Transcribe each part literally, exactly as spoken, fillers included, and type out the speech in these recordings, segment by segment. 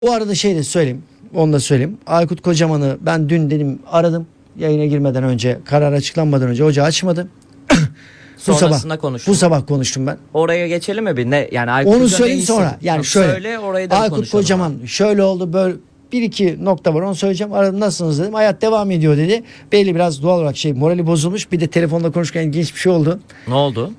Bu arada şey de söyleyeyim. Onu da söyleyeyim. Aykut Kocaman'ı ben dün dedim aradım. Yayına girmeden önce, karar açıklanmadan önce hoca açmadı. bu Sonrasında sabah, konuştum. bu sabah konuştum ben. Oraya geçelim mi bir ne? Yani Aykut Onu Hoca söyleyeyim neyse. sonra. Yani Tamam, şöyle. Söyle orayı da Aykut konuşalım. Kocaman abi. şöyle oldu böyle bir iki nokta var onu söyleyeceğim. Aradım nasılsınız dedim. Hayat devam ediyor dedi. Belli biraz doğal olarak şey morali bozulmuş. Bir de telefonla konuşurken ilginç bir şey oldu. Ne oldu?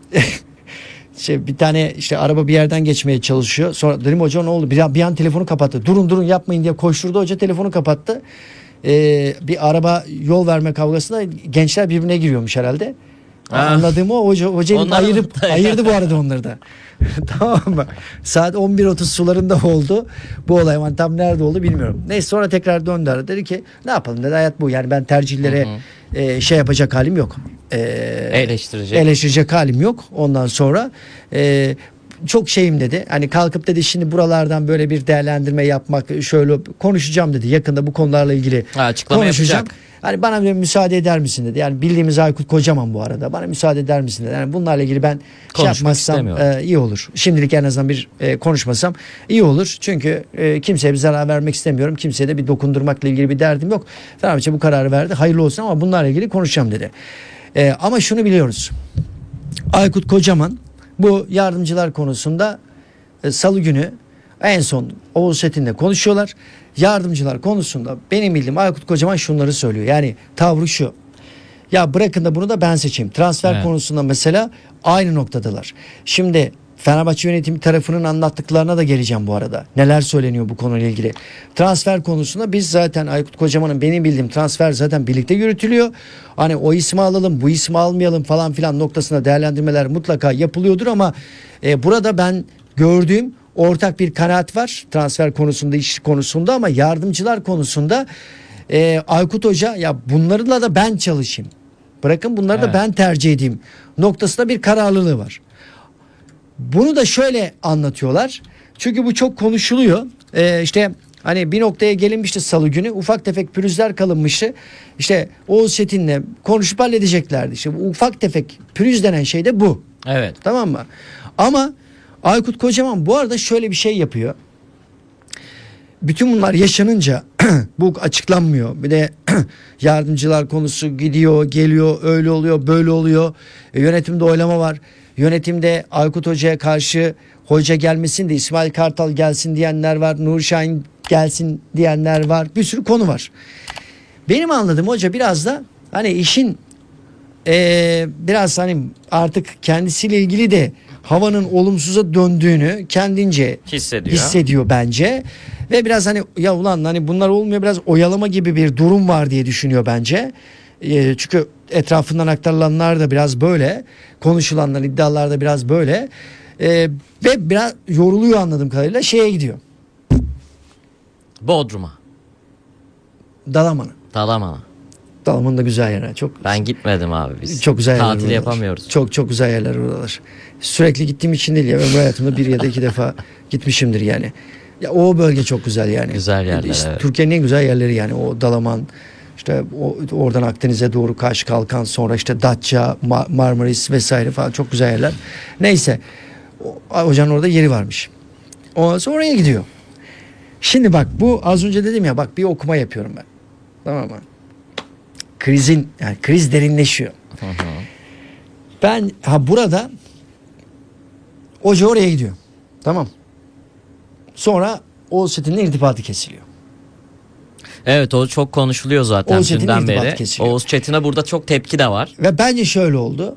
Şey, bir tane işte araba bir yerden geçmeye çalışıyor. Sonra dedim hoca ne oldu? Bir an, bir an telefonu kapattı. Durun durun yapmayın diye koşturdu. Hoca telefonu kapattı. Ee, bir araba yol verme kavgasında gençler birbirine giriyormuş herhalde. Ha. Anladığım o hoca, hocayı Onlar ayırıp da- ayırdı bu arada onları da. Tamam mı? Saat on bir otuz sularında oldu. Bu olay ama tam nerede oldu bilmiyorum. Neyse sonra tekrar döndü aradı. Dedi ki ne yapalım dedi hayat bu. Yani ben tercihlere Hı hı. e, şey yapacak halim yok. E, Eleştirecek. Eleştirecek halim yok. Ondan sonra e, çok şeyim dedi. Hani kalkıp dedi şimdi buralardan böyle bir değerlendirme yapmak şöyle konuşacağım dedi. Yakında bu konularla ilgili Ha, açıklama konuşacağım. yapacak. Hani bana bir müsaade eder misin dedi. Yani bildiğimiz Aykut Kocaman bu arada. Bana müsaade eder misin dedi. Yani bunlarla ilgili ben şey Konuşmak yapmazsam istemiyorum. e, iyi olur. Şimdilik en azından bir e, konuşmasam iyi olur. Çünkü e, kimseye bir zarar vermek istemiyorum. Kimseye de bir dokundurmakla ilgili bir derdim yok. Fenerbahçe bu kararı verdi. Hayırlı olsun ama bunlarla ilgili konuşacağım dedi. E, ama şunu biliyoruz. Aykut Kocaman bu yardımcılar konusunda e, salı günü en son Oğuz Çetin'le konuşuyorlar. Yardımcılar konusunda benim bildiğim Aykut Kocaman şunları söylüyor. Yani tavrı şu. Ya bırakın da bunu da ben seçeyim. Transfer Evet. konusunda mesela aynı noktadalar. Şimdi Fenerbahçe yönetimi tarafının anlattıklarına da geleceğim bu arada. Neler söyleniyor bu konuyla ilgili. Transfer konusunda biz zaten Aykut Kocaman'ın benim bildiğim transfer zaten birlikte yürütülüyor. Hani o ismi alalım bu ismi almayalım falan filan noktasında değerlendirmeler mutlaka yapılıyordur ama e, burada ben gördüğüm ortak bir kanaat var transfer konusunda iş konusunda ama yardımcılar konusunda e, Aykut Hoca ya bunlarla da ben çalışayım. Bırakın bunları Evet. da ben tercih edeyim noktasında bir kararlılığı var. Bunu da şöyle anlatıyorlar. Çünkü bu çok konuşuluyor. Ee, işte hani bir noktaya gelinmişti salı günü. Ufak tefek pürüzler kalınmıştı. İşte Oğuz Çetin'le konuşup halledeceklerdi. İşte bu ufak tefek pürüz denen şey de bu. Evet. Tamam mı? Ama Aykut Kocaman bu arada şöyle bir şey yapıyor. Bütün bunlar yaşanınca bu açıklanmıyor. Bir de yardımcılar konusu gidiyor, geliyor, öyle oluyor, böyle oluyor. E, yönetimde oylama var. Yönetimde Aykut Hoca'ya karşı hoca gelmesin de İsmail Kartal gelsin diyenler var. Nuri Şahin gelsin diyenler var. Bir sürü konu var. Benim anladığım hoca biraz da hani işin e, biraz hani artık kendisiyle ilgili de havanın olumsuza döndüğünü kendince Hissediyor. hissediyor bence ve biraz hani ya ulan hani bunlar olmuyor biraz oyalama gibi bir durum var diye düşünüyor bence. E, çünkü etrafından aktarılanlar da biraz böyle, konuşulanlar iddialar da biraz böyle E, ve biraz yoruluyor anladığım kadarıyla şeye gidiyor. Bodrum'a. Dalaman'a. Dalaman'a. Dalaman da güzel yer. Çok Ben gitmedim abi biz. çok güzel yerler Tatil oralar. yapamıyoruz. Çok çok güzel yerler oralar. Sürekli gittiğim için değil ya. Ömrü hayatımda bir ya da iki defa gitmişimdir yani. Ya o bölge çok güzel yani. Güzel yerler, İşte evet. Türkiye'nin en güzel yerleri yani. O Dalaman işte o, oradan Akdeniz'e doğru Kaş Kalkan sonra işte Datça, Ma- Marmaris vesaire falan çok güzel yerler. Neyse. O, hocanın orada yeri varmış. Ondan sonra oraya gidiyor. Şimdi bak bu az önce dedim ya bak bir okuma yapıyorum ben. Tamam mı? Krizin yani kriz derinleşiyor. Hı hı. Ben ha burada hoca oraya gidiyor. Tamam. Sonra Oğuz Çetin'le irtibatı kesiliyor. Evet o çok konuşuluyor zaten Oğuz Çetin'in dünden irtibatı beri. kesiliyor. Oğuz Çetin'e burada çok tepki de var. Ve bence şöyle oldu.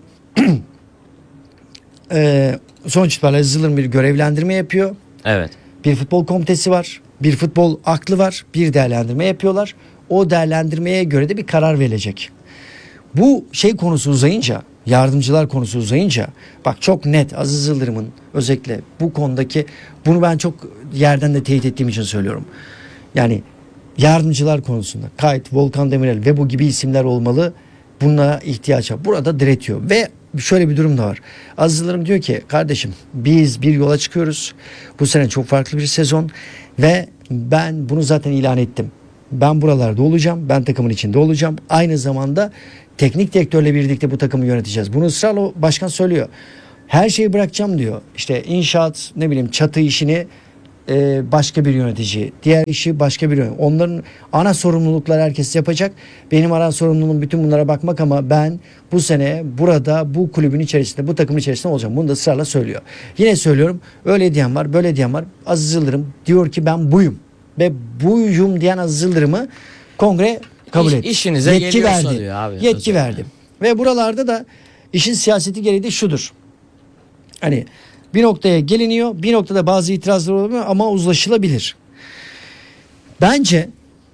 ee, sonuç itibariyle Zılır bir görevlendirme yapıyor. Evet. Bir futbol komitesi var. Bir futbol aklı var. Bir değerlendirme yapıyorlar. O değerlendirmeye göre de bir karar verilecek. Bu şey konusu uzayınca, yardımcılar konusu uzayınca bak çok net Aziz Yıldırım'ın özellikle bu konudaki bunu ben çok yerden de teyit ettiğim için söylüyorum. Yani yardımcılar konusunda Kayıt, Volkan Demirel ve bu gibi isimler olmalı. Bunlara ihtiyaç var. Burada diretiyor ve şöyle bir durum da var. Aziz Yıldırım diyor ki kardeşim biz bir yola çıkıyoruz. Bu sene çok farklı bir sezon ve ben bunu zaten ilan ettim. Ben buralarda olacağım. Ben takımın içinde olacağım. Aynı zamanda teknik direktörle birlikte bu takımı yöneteceğiz. Bunu ısrarla başkan söylüyor. Her şeyi bırakacağım diyor. İşte inşaat ne bileyim çatı işini e, başka bir yönetici, diğer işi başka bir yönetici. Onların ana sorumlulukları herkes yapacak. Benim ana sorumluluğum bütün bunlara bakmak ama ben bu sene burada bu kulübün içerisinde, bu takımın içerisinde olacağım. Bunu da ısrarla söylüyor. Yine söylüyorum, öyle diyen var, böyle diyen var. Aziz Yıldırım diyor ki ben buyum. Ve buyum diyen Aziz Yıldırım'ı kongre kabul İş- etti. işinize Yetki geliyorsa verdi. diyor abi. Yetki Sözü. verdi. Ve buralarda da işin siyaseti gereği de şudur. Hani bir noktaya geliniyor, bir noktada bazı itirazlar olabilir ama uzlaşılabilir. Bence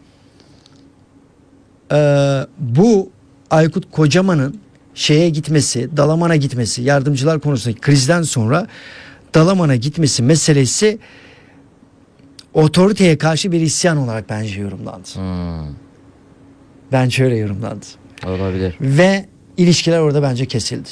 e, bu Aykut Kocaman'ın şeye gitmesi, Dalaman'a gitmesi, yardımcılar konusundaki krizden sonra Dalaman'a gitmesi meselesi otoriteye karşı bir isyan olarak bence yorumlandı. Hmm, Bence öyle yorumlandı. olabilir. Ve ilişkiler orada bence kesildi.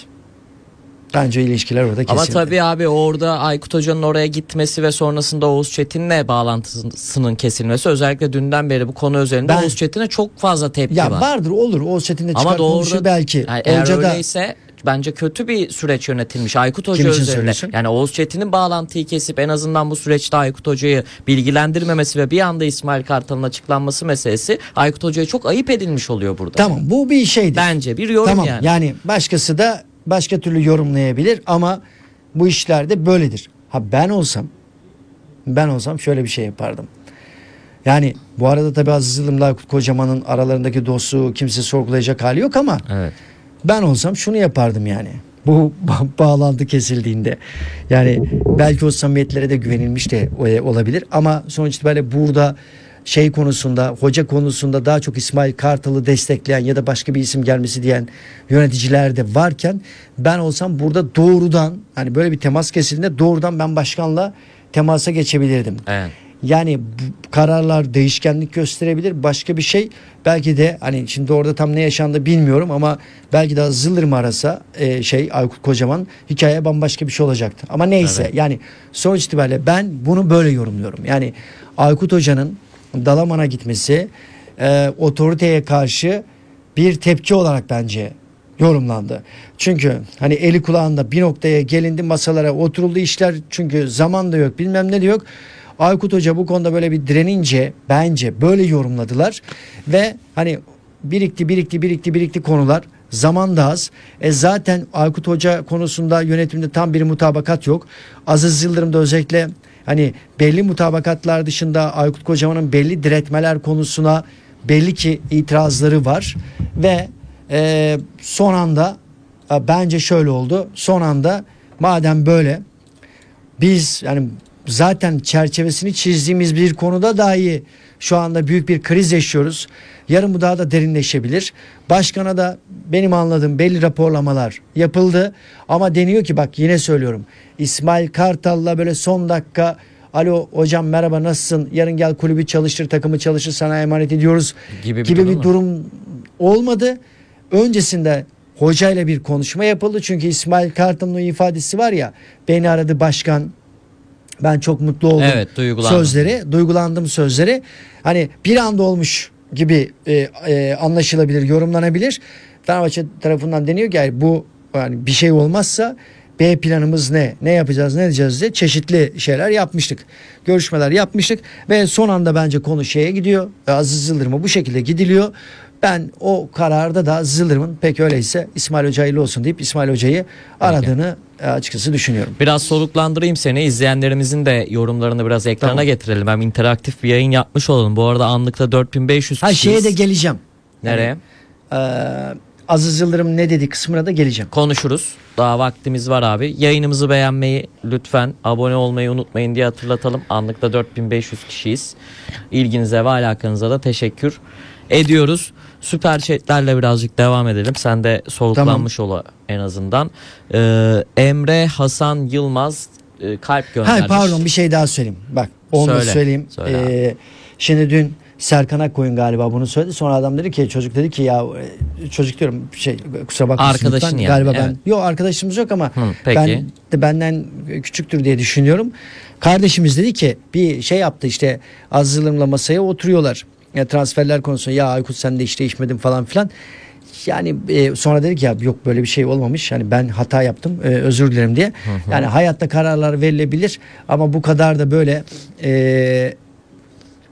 Bence ilişkiler orada kesildi. Ama tabii abi orada Aykut Hoca'nın oraya gitmesi ve sonrasında Oğuz Çetin'le bağlantısının kesilmesi, özellikle dünden beri bu konu üzerinde Ben- Oğuz Çetin'e çok fazla tepki ya var. vardır, olur. O setinde çıkar Ama konuşur doğru belki. yani eğer Hoca da öyleyse bence kötü bir süreç yönetilmiş Aykut Hoca Kim için üzerinde. söylüyorsun? Yani Oğuz Çetin'in bağlantıyı kesip en azından bu süreçte Aykut Hoca'yı bilgilendirmemesi ve bir anda İsmail Kartal'ın açıklanması meselesi Aykut Hoca'ya çok ayıp edilmiş oluyor burada. tamam, bu bir şeydir. Bence bir yorum Tamam, yani. yani başkası da başka türlü yorumlayabilir ama bu işlerde böyledir. Ha ben olsam ben olsam şöyle bir şey yapardım. Yani bu arada tabii Aziz Yıldırım'la Aykut Kocaman'ın aralarındaki dostluğu kimse sorgulayacak hali yok ama Evet. ben olsam şunu yapardım yani. Bu ba- bağlantı kesildiğinde. Yani belki o samimiyetlere de güvenilmiş de e, olabilir ama sonuç itibariyle burada şey konusunda, hoca konusunda daha çok İsmail Kartal'ı destekleyen ya da başka bir isim gelmesi diyen yöneticiler de varken ben olsam burada doğrudan, hani böyle bir temas kesildiğinde doğrudan ben başkanla temasa geçebilirdim. Evet. Yani bu kararlar değişkenlik gösterebilir. Başka bir şey belki de, hani şimdi orada tam ne yaşandı bilmiyorum ama belki de Aziz Yıldırım arasa e, şey Aykut Kocaman, hikaye bambaşka bir şey olacaktı. Ama neyse, Evet. yani sonuç itibariyle ben bunu böyle yorumluyorum. Yani Aykut Hoca'nın Dalaman'a gitmesi e, otoriteye karşı bir tepki olarak bence yorumlandı. Çünkü hani eli kulağında bir noktaya gelindi, masalara oturuldu işler, çünkü zaman da yok, bilmem ne de yok. Aykut Hoca bu konuda böyle bir direnince bence böyle yorumladılar ve hani birikti birikti birikti birikti konular, zaman da az. E zaten Aykut Hoca konusunda yönetimde tam bir mutabakat yok. Aziz Yıldırım da özellikle hani belli mutabakatlar dışında Aykut Kocaman'ın belli diretmeler konusuna belli ki itirazları var ve e, son anda e, bence şöyle oldu. Son anda madem böyle, biz yani zaten çerçevesini çizdiğimiz bir konuda dahi şu anda büyük bir kriz yaşıyoruz. Yarın bu daha da derinleşebilir. Başkana da benim anladığım belli raporlamalar yapıldı. Ama deniyor ki, bak yine söylüyorum, İsmail Kartal'la böyle son dakika alo hocam merhaba nasılsın, yarın gel kulübü çalıştır, takımı çalıştır, sana emanet ediyoruz Gibi gibi bir bir, durum durum olmadı. Öncesinde hocayla bir konuşma yapıldı. Çünkü İsmail Kartal'ın o ifadesi var ya, beni aradı başkan, ben çok mutlu oldum. Evet, duygulandım. Sözleri, duygulandım sözleri. Hani bir anda olmuş gibi e, e, anlaşılabilir, yorumlanabilir. Fenerbahçe tarafından deniyor ki yani bu, yani bir şey olmazsa B planımız ne? Ne yapacağız, ne edeceğiz diye çeşitli şeyler yapmıştık. Görüşmeler yapmıştık ve son anda bence konu şeye gidiyor. Aziz Yıldırım'a bu şekilde gidiliyor. Ben o kararda da Aziz Yıldırım'ın peki öyleyse İsmail Hoca hayırlı olsun deyip İsmail Hoca'yı aradığını açıkçası düşünüyorum. Biraz soluklandırayım seni. İzleyenlerimizin de yorumlarını biraz ekrana Tamam. getirelim. Hem interaktif bir yayın yapmış olalım. Bu arada anlıkta dört bin beş yüz Ha kişiyiz. şeye de geleceğim. Nereye? Ee, Aziz Yıldırım ne dedi kısmına da geleceğim. Konuşuruz. Daha vaktimiz var abi. Yayınımızı beğenmeyi lütfen, abone olmayı unutmayın diye hatırlatalım. Anlıkta dört bin beş yüz kişiyiz. İlginize ve alakanıza da teşekkür ediyoruz. Süper chatlerle birazcık devam edelim. Sen de soluklanmış ola en azından. Ee, Emre Hasan Yılmaz e, kalp göndermiş. Ha pardon, bir şey daha söyleyeyim. Bak onu da Söyle, söyleyeyim. söyle Ee, şimdi dün Serkan Akkoyun galiba bunu söyledi. Sonra adam dedi ki, çocuk dedi ki ya e, çocuk diyorum şey kusura bakmasın Arkadaşın lütfen. yani, Galiba evet. ben yok arkadaşımız yok ama Hı, peki. ben de benden küçüktür diye düşünüyorum. Kardeşimiz dedi ki bir şey yaptı işte, Aziz Yıldırım'la masaya oturuyorlar. Ya transferler konusunda ya Aykut sen de hiç değişmedin falan filan. yani e, sonra dedik ya yok böyle bir şey olmamış. Yani ben hata yaptım. e, özür dilerim diye. Yani hayatta kararlar verilebilir ama bu kadar da böyle e,